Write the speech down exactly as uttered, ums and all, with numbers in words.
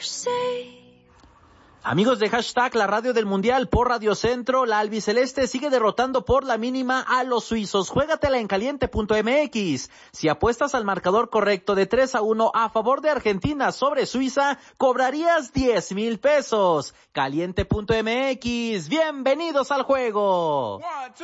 Amigos de Hashtag, la radio del Mundial por Radio Centro, la albiceleste sigue derrotando por la mínima a los suizos. Juégatela en caliente punto m x. Si apuestas al marcador correcto de tres a uno a favor de Argentina sobre Suiza, cobrarías diez mil pesos. caliente punto m x. Bienvenidos al juego.